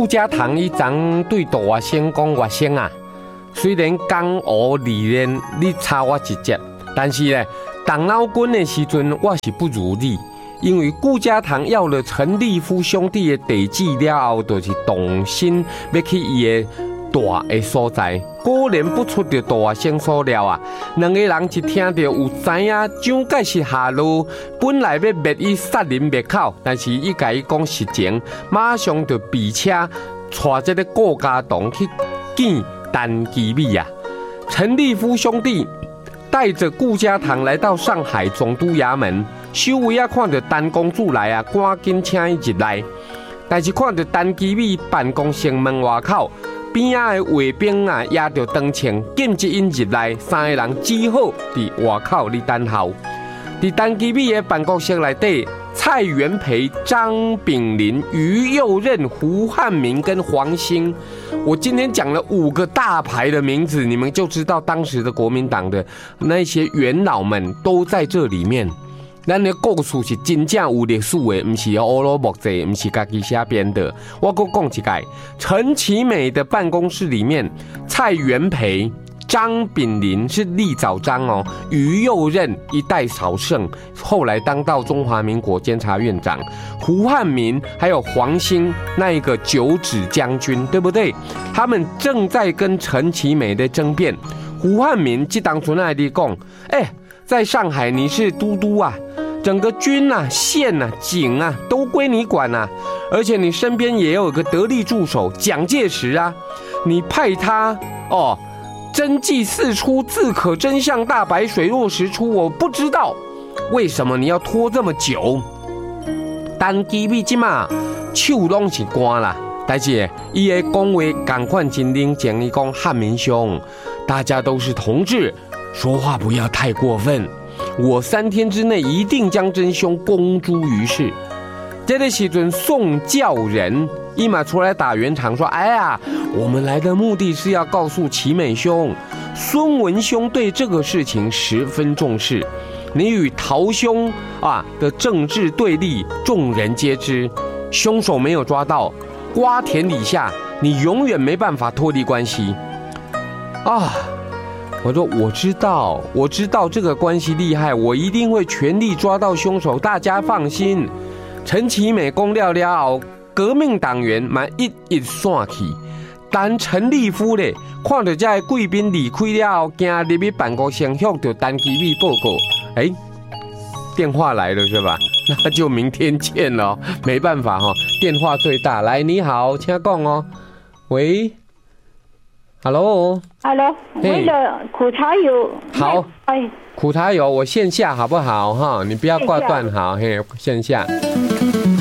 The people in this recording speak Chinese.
顾家堂伊昨对大学生讲外省啊，虽然江湖理念你差我一截，但是呢，当老君的时阵我是不如你，因为顾家堂要了陈立夫兄弟的地址了后，就是动心要去伊的大的所在。果然不出着大学生所料啊，两个人一听到有知影蒋介石下落，本来要灭伊杀人灭口，但是伊甲伊讲实情，马上就备车带这个顾家堂去见陈其美啊。陈立夫兄弟带着顾家堂来到上海总督衙门，守卫啊看到陈公主来啊，赶紧请伊入来。但是看到陈其美办公室门外口，边仔的卫兵啊，也着灯枪禁止因入来，三个人只好伫外口里等候。伫陈其美的办公室内底，蔡元培、张炳麟、于右任、胡汉民跟黄兴，我今天讲了5个大牌的名字，你们就知道当时的国民党的那些元老们都在这里面。咱的故事是真正有历史的，不是乌鲁木齐，不是家己瞎编的。我再讲一个，陈其美的办公室里面，蔡元培、张炳麟是立早章哦，于右任一代少胜，后来当到中华民国监察院长，胡汉民还有黄兴那一个九指将军，对不对？他们正在跟陈其美的争辩。胡汉民这当初那里讲，在上海你是都督啊，整个军啊、县啊、警啊都归你管啊，而且你身边也有个得力助手蒋介石啊，你派他真迹四出，自可真相大白，水落石出。我不知道为什么你要拖这么久。陈其美现在手拢是干啦，但是伊的讲话赶快真冷静，伊讲汉民兄，大家都是同志，说话不要太过分。我3天之内一定将真凶公诸于世。这个时阵，宋教仁一马出来打圆场，说：“哎呀，我们来的目的是要告诉其美兄，孙文兄对这个事情十分重视。你与陶兄的政治对立，众人皆知。凶手没有抓到，瓜田李下，你永远没办法脱离关系。”我说我知道这个关系厉害，我一定会全力抓到凶手，大家放心。陈其美讲了后，革命党员嘛一散去，但陈立夫咧看到这贵宾离开了后，行入去办公室向着陈其美报告，电话来了是吧？那就明天见了，没办法电话最大。来，你好，请讲哦。喂。Hello， 为了苦茶油。 好，苦茶油我线下好不好哈？你不要挂断好，线下。